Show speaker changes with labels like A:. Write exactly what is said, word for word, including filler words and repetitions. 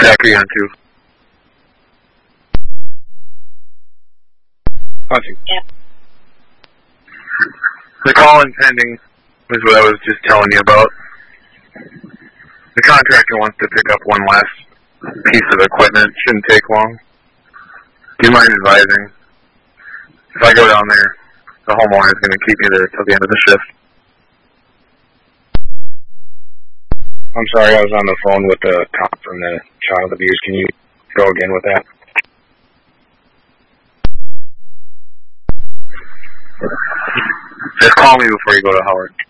A: Zachary on two.
B: On two.
C: Yeah.
A: The call impending is what I was just telling you about. The contractor wants to pick up one last piece of equipment. Shouldn't take long. Do you mind advising? If I go down there, the homeowner is going to keep me there till the end of the shift.
B: I'm sorry, I was on the phone with the cop from the child abuse. Can you go again with that?
A: Just call me before you go to Howard.